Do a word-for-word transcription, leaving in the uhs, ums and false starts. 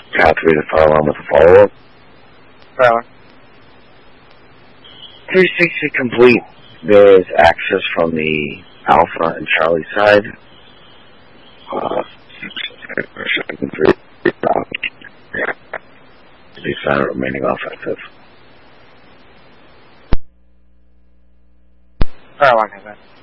Pathway to fire alarm with a follow-up. Fire three sixty complete. There is access from the Alpha and Charlie side. Uh, the center remaining offensive. Fire one, has that.